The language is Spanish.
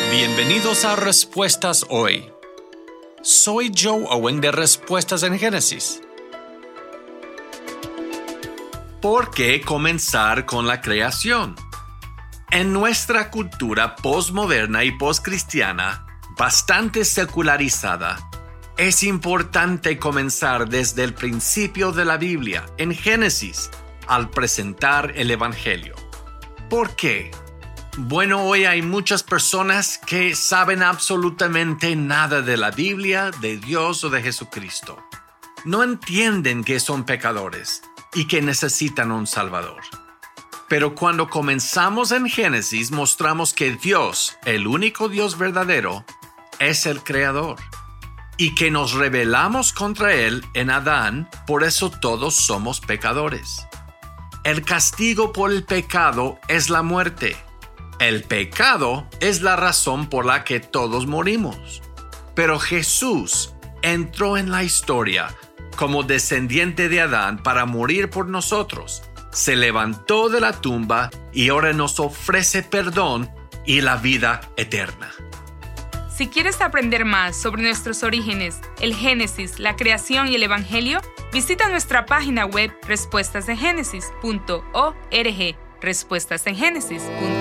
Bienvenidos a Respuestas Hoy. Soy Joe Owen de Respuestas en Génesis. ¿Por qué comenzar con la creación? En nuestra cultura posmoderna y poscristiana, bastante secularizada, es importante comenzar desde el principio de la Biblia, en Génesis, al presentar el Evangelio. ¿Por qué? Bueno, hoy hay muchas personas que saben absolutamente nada de la Biblia, de Dios o de Jesucristo. No entienden que son pecadores y que necesitan un Salvador. Pero cuando comenzamos en Génesis, mostramos que Dios, el único Dios verdadero, es el Creador. Y que nos rebelamos contra Él en Adán, por eso todos somos pecadores. El castigo por el pecado es la muerte. El pecado es la razón por la que todos morimos. Pero Jesús entró en la historia como descendiente de Adán para morir por nosotros. Se levantó de la tumba y ahora nos ofrece perdón y la vida eterna. Si quieres aprender más sobre nuestros orígenes, el Génesis, la creación y el Evangelio, visita nuestra página web respuestasengenesis.org, respuestasengenesis.org.